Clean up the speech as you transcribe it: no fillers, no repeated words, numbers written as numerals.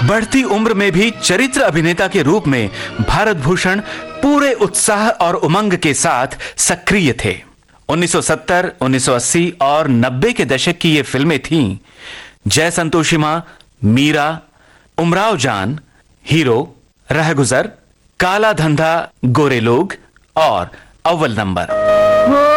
बढ़ती उम्र में भी चरित्र अभिनेता के रूप में भारत भूषण पूरे उत्साह और उमंग के साथ सक्रिय थे। 1970, 1980 और 90 के दशक की ये फिल्में थीं जय संतोषी मां, मीरा, उमराव जान, हीरो, रहगुजर, काला धंधा, गोरे लोग और अव्वल नंबर।